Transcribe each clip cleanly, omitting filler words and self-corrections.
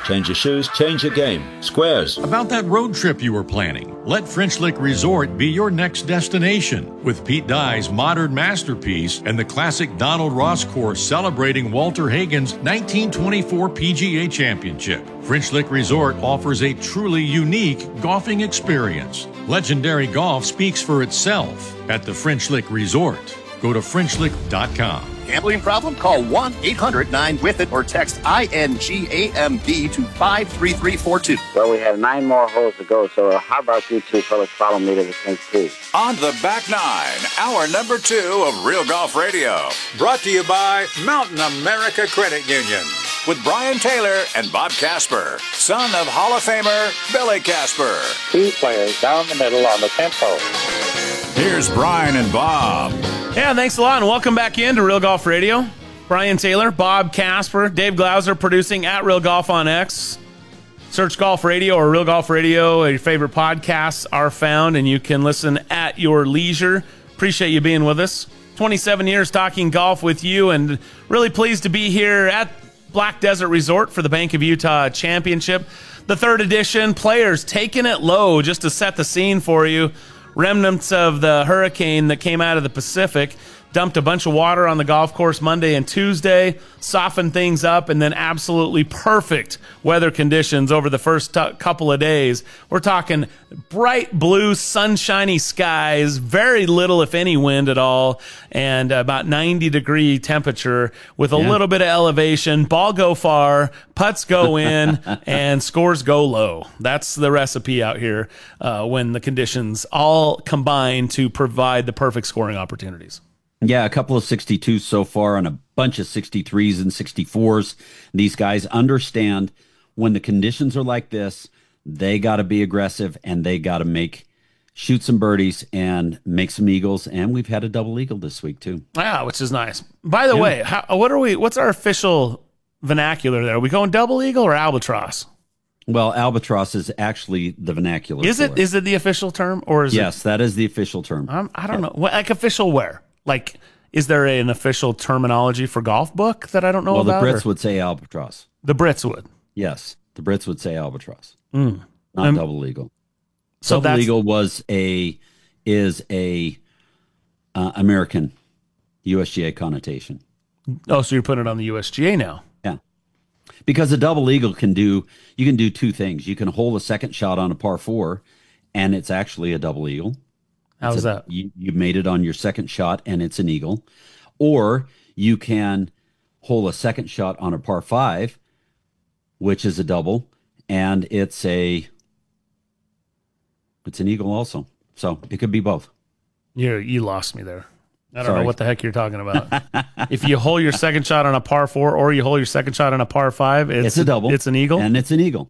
Change your shoes, change your game. Squares. About that road trip you were planning, let French Lick Resort be your next destination. With Pete Dye's modern masterpiece and the classic Donald Ross course celebrating Walter Hagen's 1924 PGA Championship, French Lick Resort offers a truly unique golfing experience. Legendary golf speaks for itself at the French Lick Resort. Go to FrenchLick.com. Gambling problem? Call 1-800-9-WITH-IT or text INGAMB to 53342. Well, we have 9 more holes to go, so how about you two fellas follow me to the 10th tee? On the back nine, hour number 2 of Real Golf Radio. Brought to you by Mountain America Credit Union. With Brian Taylor and Bob Casper, son of Hall of Famer Billy Casper. 2 players down the middle on the 10th hole. Here's Brian and Bob. Yeah, thanks a lot, and welcome back into Real Golf Radio. Brian Taylor, Bob Casper, Dave Glauser producing at Real Golf on X. Search Golf Radio or Real Golf Radio. Your favorite podcasts are found, and you can listen at your leisure. Appreciate you being with us. 27 years talking golf with you, and really pleased to be here at Black Desert Resort for the Bank of Utah Championship. The 3rd edition, players taking it low just to set the scene for you. Remnants of the hurricane that came out of the Pacific dumped a bunch of water on the golf course Monday and Tuesday, softened things up, and then absolutely perfect weather conditions over the first couple of days. We're talking bright blue, sunshiny skies, very little, if any, wind at all, and about 90-degree temperature with a little bit of elevation. Ball go far, putts go in, and scores go low. That's the recipe out here when the conditions all combine to provide the perfect scoring opportunities. Yeah, a couple of 62s so far and a bunch of 63s and 64s. These guys understand when the conditions are like this, they got to be aggressive and they got to shoot some birdies and make some eagles. And we've had a double eagle this week too. Yeah, which is nice. By the way, what's our official vernacular there? Are we going double eagle or albatross? Well, albatross is actually the vernacular. Is it? Is it the official term, or is Yes, that is the official term. I don't know. Like official where? Like, is there an official terminology for golf book that I don't know about? Well, the Brits would say albatross. The Brits would? Yes, the Brits would say albatross, not double eagle. So double eagle is a American USGA connotation. Oh, so you're putting it on the USGA now? Yeah, because a double eagle you can do 2 things. You can hole a second shot on a par 4, and it's actually a double eagle. How's that? You made it on your second shot, and it's an eagle. Or you can hole a second shot on a par 5, which is a double, and it's an eagle also. So it could be both. You lost me there. I don't know what the heck you're talking about. If you hole your second shot on a par 4 or you hole your second shot on a par 5, it's a double. It's an eagle? And it's an eagle.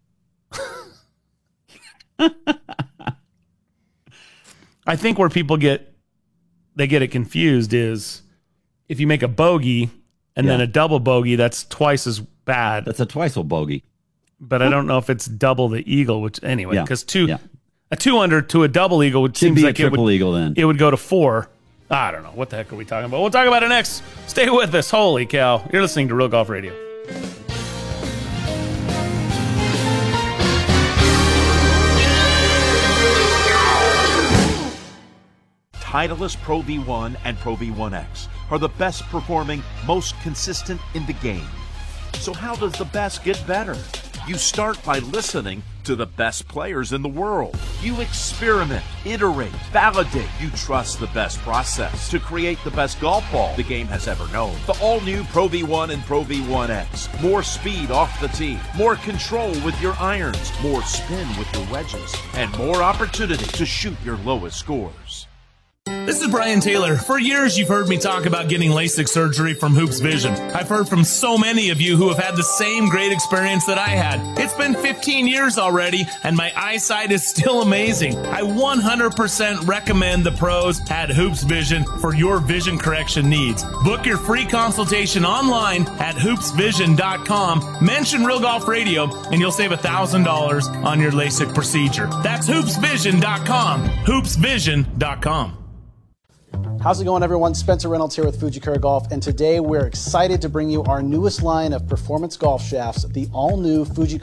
I think where people get it confused is if you make a bogey and then a double bogey, that's twice as bad. That's a twice bogey. But I don't know if it's double the eagle, which anyway, because a 2 under to a double eagle would seem like triple eagle then. It would go to 4. I don't know. What the heck are we talking about? We'll talk about it next. Stay with us. Holy cow. You're listening to Real Golf Radio. Titleist Pro V1 and Pro V1X are the best performing, most consistent in the game. So how does the best get better? You start by listening to the best players in the world. You experiment, iterate, validate. You trust the best process to create the best golf ball the game has ever known. The all-new Pro V1 and Pro V1X. More speed off the tee, more control with your irons, more spin with your wedges, and more opportunity to shoot your lowest scores. This is Brian Taylor. For years, you've heard me talk about getting LASIK surgery from Hoops Vision. I've heard from so many of you who have had the same great experience that I had. It's been 15 years already, and my eyesight is still amazing. I 100% recommend the pros at Hoops Vision for your vision correction needs. Book your free consultation online at hoopsvision.com. Mention Real Golf Radio, and you'll save $1,000 on your LASIK procedure. That's hoopsvision.com. hoopsvision.com. How's it going, everyone? Spencer Reynolds here with Fujikura Golf, and today we're excited to bring you our newest line of performance golf shafts, the all-new Fujikura